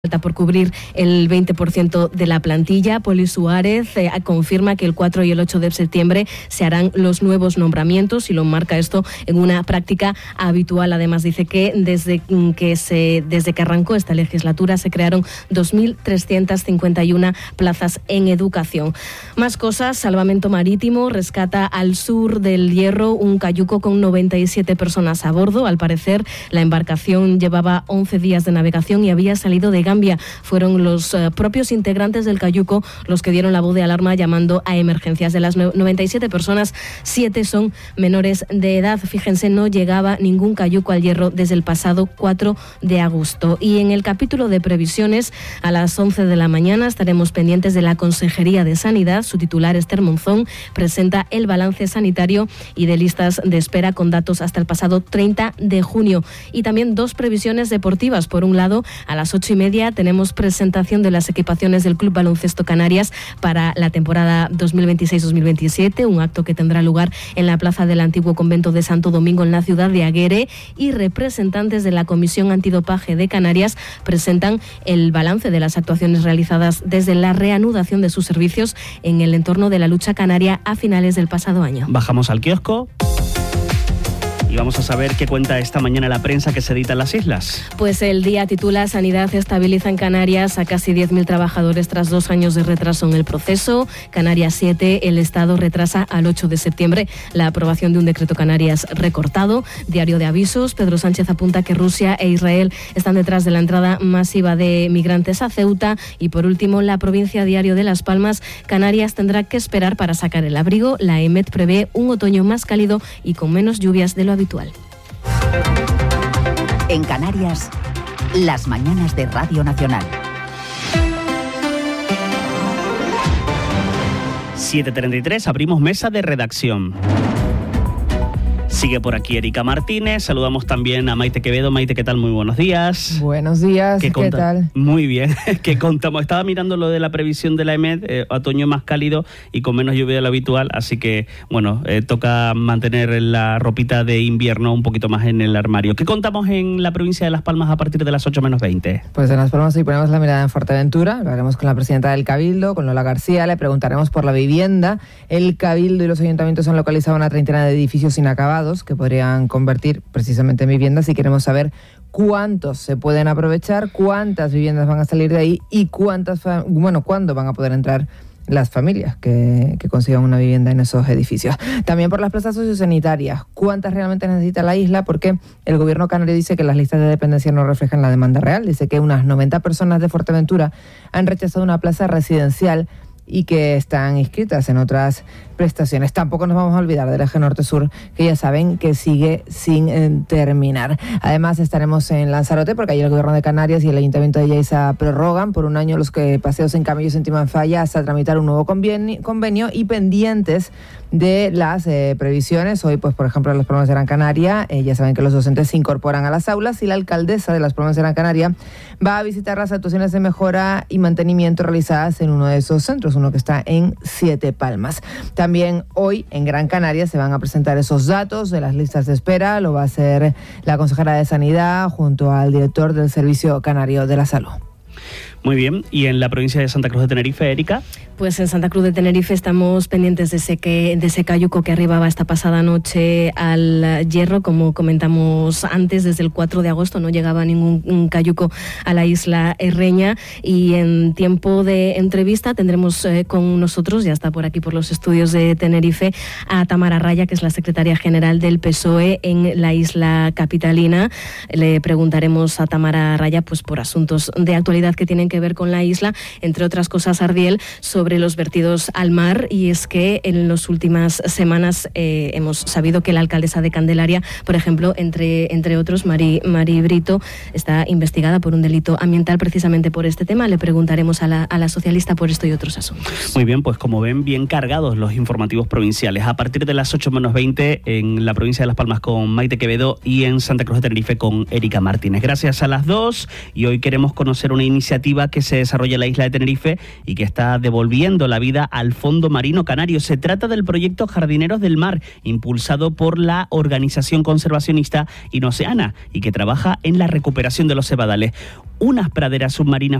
Falta por cubrir el 20% de la plantilla. Poli Suárez confirma que el 4 y el 8 de septiembre se harán los nuevos nombramientos y lo marca esto en una práctica habitual. Además dice que desde que arrancó esta legislatura se crearon 2.351 plazas en educación. Más cosas, Salvamento Marítimo rescata al sur del Hierro un cayuco con 97 personas a bordo. Al parecer la embarcación llevaba 11 días de navegación y había salido de Gambia. Fueron los propios integrantes del cayuco los que dieron la voz de alarma llamando a emergencias. De las 97 personas, 7 son menores de edad. Fíjense, no llegaba ningún cayuco al Hierro desde el pasado 4 de agosto. Y en el capítulo de previsiones, a las 11 de la mañana estaremos pendientes de la Consejería de Sanidad. Su titular, Esther Monzón, presenta el balance sanitario y de listas de espera con datos hasta el pasado 30 de junio. Y también 2 previsiones deportivas. Por un lado, a las 8:30 tenemos presentación de las equipaciones del Club Baloncesto Canarias para la temporada 2026-2027, un acto que tendrá lugar en la plaza del antiguo convento de Santo Domingo en la ciudad de Aguere, y representantes de la Comisión Antidopaje de Canarias presentan el balance de las actuaciones realizadas desde la reanudación de sus servicios en el entorno de la lucha canaria a finales del pasado año. Bajamos al kiosco y vamos a saber qué cuenta esta mañana la prensa que se edita en las islas. Pues el Día titula: Sanidad estabiliza en Canarias a casi 10.000 trabajadores tras 2 años de retraso en el proceso. Canarias 7, el Estado retrasa al 8 de septiembre la aprobación de un decreto Canarias recortado. Diario de Avisos, Pedro Sánchez apunta que Rusia e Israel están detrás de la entrada masiva de migrantes a Ceuta. Y por último, la provincia, Diario de Las Palmas, Canarias tendrá que esperar para sacar el abrigo. La EMET prevé un otoño más cálido y con menos lluvias de lo habitual. En Canarias, las mañanas de Radio Nacional. 7:33, abrimos mesa de redacción. Sigue por aquí Erika Martínez, saludamos también a Maite Quevedo. Maite, ¿qué tal? Muy buenos días. Buenos días, ¿qué tal? Muy bien, ¿qué contamos? Estaba mirando lo de la previsión de la EMED, otoño más cálido y con menos lluvia de lo habitual, así que, bueno, toca mantener la ropita de invierno un poquito más en el armario. ¿Qué contamos en la provincia de Las Palmas a partir de las 8:20? Pues en Las Palmas hoy ponemos la mirada en Fuerteventura, hablaremos con la presidenta del Cabildo, con Lola García, le preguntaremos por la vivienda. El Cabildo y los ayuntamientos han localizado una treintena de edificios inacabados que podrían convertir precisamente en viviendas, y queremos saber cuántos se pueden aprovechar, cuántas viviendas van a salir de ahí y cuándo van a poder entrar las familias que consigan una vivienda en esos edificios. También por las plazas sociosanitarias, cuántas realmente necesita la isla, porque el gobierno canario dice que las listas de dependencia no reflejan la demanda real. Dice que unas 90 personas de Fuerteventura han rechazado una plaza residencial y que están inscritas en otras prestaciones. Tampoco nos vamos a olvidar del eje norte-sur, que ya saben que sigue sin terminar. Además estaremos en Lanzarote, porque ayer el gobierno de Canarias y el ayuntamiento de Yaiza prorrogan por un año los paseos en camellos en Timanfaya hasta tramitar un nuevo convenio, y pendientes de las previsiones. Hoy, pues por ejemplo, en Las Palmas de Gran Canaria, ya saben que los docentes se incorporan a las aulas, y la alcaldesa de Las Palmas de Gran Canaria va a visitar las actuaciones de mejora y mantenimiento realizadas en uno de esos centros, uno que está en Siete Palmas. También hoy en Gran Canaria se van a presentar esos datos de las listas de espera. Lo va a hacer la consejera de Sanidad junto al director del Servicio Canario de la Salud. Muy bien, ¿y en la provincia de Santa Cruz de Tenerife, Erika? Pues en Santa Cruz de Tenerife estamos pendientes de ese cayuco que arribaba esta pasada noche al Hierro. Como comentamos antes, desde el 4 de agosto no llegaba ningún cayuco a la isla herreña, y en tiempo de entrevista tendremos con nosotros, ya está por aquí por los estudios de Tenerife, a Tamara Raya, que es la secretaria general del PSOE en la isla capitalina. Le preguntaremos a Tamara Raya pues por asuntos de actualidad que tienen que ver con la isla, entre otras cosas, Ardiel, sobre los vertidos al mar. Y es que en las últimas semanas hemos sabido que la alcaldesa de Candelaria, por ejemplo, entre otros, Mari Brito, está investigada por un delito ambiental precisamente por este tema. Le preguntaremos a la socialista por esto y otros asuntos. Muy bien, pues como ven, bien cargados los informativos provinciales. A partir de las 8:20 en la provincia de Las Palmas con Maite Quevedo, y en Santa Cruz de Tenerife con Erika Martínez. Gracias a las dos, y hoy queremos conocer una iniciativa que se desarrolla en la isla de Tenerife y que está devolviendo devolviendo la vida al fondo marino canario. Se trata del proyecto Jardineros del Mar, impulsado por la organización conservacionista Inoceana y que trabaja en la recuperación de los cebadales. Unas praderas submarinas